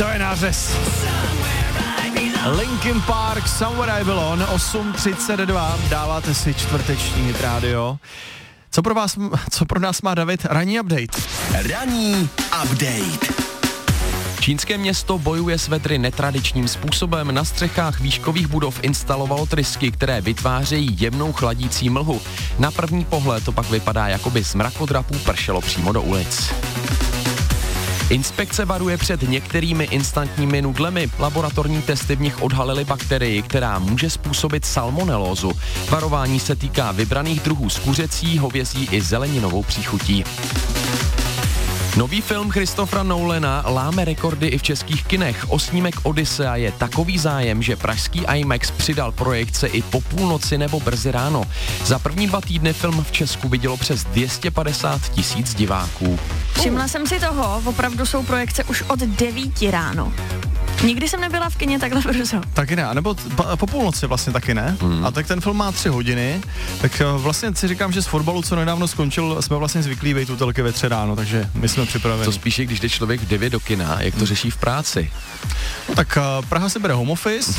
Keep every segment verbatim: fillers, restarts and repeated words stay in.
To je nářez. Linkin Park, Somewhere I Belong, osm třicet dva, dáváte si čtvrteční Hit Radio. Co pro vás, co pro nás má David? Ranní update. Ranní update. Čínské město bojuje s vedry netradičním způsobem. Na střechách výškových budov instalovalo trysky, které vytvářejí jemnou chladící mlhu. Na první pohled to pak vypadá, jako by z mrakodrapů pršelo přímo do ulic. Inspekce varuje před některými instantními nudlemi. Laboratorní testy v nich odhalily bakterii, která může způsobit salmonelózu. Varování se týká vybraných druhů z kuřecí, hovězí i zeleninovou příchutí. Nový film Christophera Nolana láme rekordy i v českých kinech. O snímek Odyssea je takový zájem, že pražský IMAX přidal projekce i po půlnoci nebo brzy ráno. Za první dva týdny film v Česku vidělo přes dvě stě padesát tisíc diváků. Všimla jsem si toho, opravdu jsou projekce už od devíti ráno. Nikdy jsem nebyla v kině takhle brzo. Taky ne, nebo t- po půlnoci vlastně taky ne. Hmm. A tak ten film má tři hodiny, tak vlastně si říkám, že z fotbalu, co nedávno skončil, jsme vlastně zvyklí být u telky ve tři ráno, takže my jsme připraveni. To spíše, když jde člověk v devět do kina, jak to řeší v práci. No tak uh, Praha si bere home office.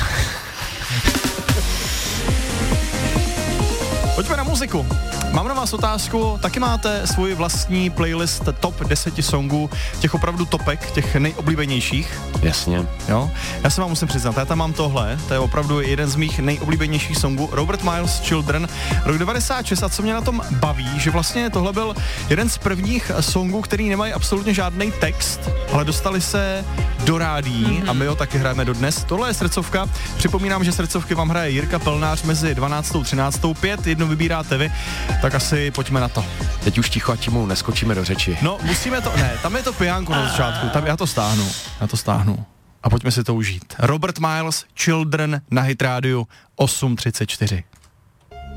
Pojďme na muziku. Mám na vás otázku, taky máte svůj vlastní playlist top deset songů, těch opravdu topek, těch nejoblíbenějších? Jasně. Jo? Já se vám musím přiznat, já tam mám tohle, to je opravdu jeden z mých nejoblíbenějších songů, Robert Miles, Children, rok devadesát šest, a co mě na tom baví, že vlastně tohle byl jeden z prvních songů, který nemají absolutně žádný text, ale dostali se do rádií mm-hmm. a my ho taky hrajeme dodnes. Tohle je srdcovka, připomínám, že srdcovky vám hraje Jirka Pelnář mezi dvanáctou a třináctou pět, jednu vybíráte vy, tak asi pojďme na to. Teď už ticho, ať mu neskočíme do řeči. No, musíme to, ne, tam je to pijánko na začátku, tam já to stáhnu, já to stáhnu a pojďme si to užít. Robert Miles, Children na Hit Radio osm třicet čtyři.